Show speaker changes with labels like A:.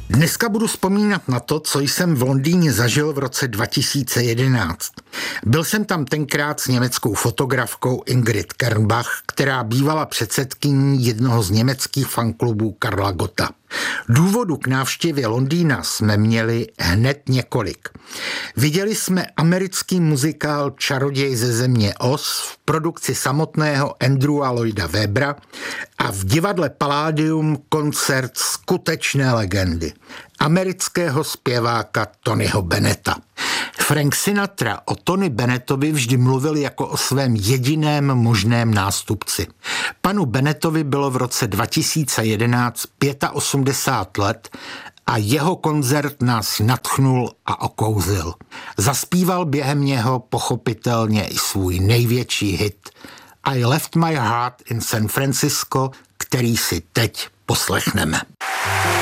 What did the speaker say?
A: Dneska budu vzpomínat na to, co jsem v Londýně zažil v roce 2011. Byl jsem tam tenkrát s německou fotografkou Ingrid Kernbach, která bývala předsedkyní jednoho z německých fanklubů Karla Gotta. Důvodu k návštěvě Londýna jsme měli hned několik. Viděli jsme americký muzikál Čaroděj ze země Oz v produkci samotného Andrewa Lloyda Webbera a v divadle Palladium koncert skutečné legendy, amerického zpěváka Tonyho Bennetta. Frank Sinatra o Tony Bennettovi vždy mluvil jako o svém jediném možném nástupci. Panu Bennettovi bylo v roce 2011 85 let a jeho koncert nás nadchnul a okouzil. Zaspíval během něho pochopitelně i svůj největší hit I Left My Heart in San Francisco, který si teď poslechneme.